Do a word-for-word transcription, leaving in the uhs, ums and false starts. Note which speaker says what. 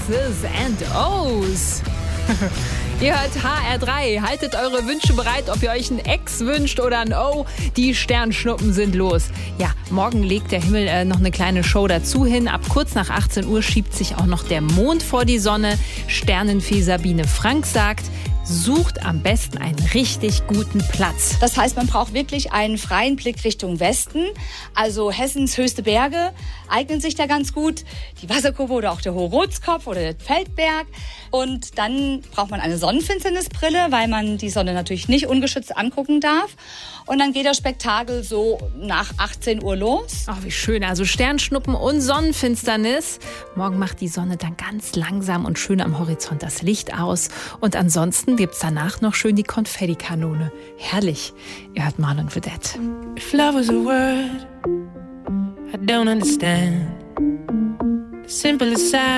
Speaker 1: X's and O's. Ihr hört H R drei. Haltet eure Wünsche bereit, ob ihr euch ein X wünscht oder ein O. Die Sternschnuppen sind los. Ja, morgen legt der Himmel äh, noch eine kleine Show dazu hin. Ab kurz nach achtzehn Uhr schiebt sich auch noch der Mond vor die Sonne. Sternenfee Sabine Frank sagt, sucht am besten einen richtig guten Platz.
Speaker 2: Das heißt, man braucht wirklich einen freien Blick Richtung Westen. Also Hessens höchste Berge eignen sich da ganz gut. Die Wasserkuppe oder auch der Hohe Rotskopf oder der Feldberg. Und dann braucht man eine Sonnenfinsternisbrille, weil man die Sonne natürlich nicht ungeschützt angucken darf. Und dann geht das Spektakel so nach achtzehn Uhr los.
Speaker 1: Ach, wie schön. Also Sternschnuppen und Sonnenfinsternis. Morgen macht die Sonne dann ganz langsam und schön am Horizont das Licht aus. Und ansonsten gibt's danach noch schön die Konfettikanone. Herrlich. Ihr hört Marlon Vedette.
Speaker 3: If love was a word, I don't understand. The simplest side.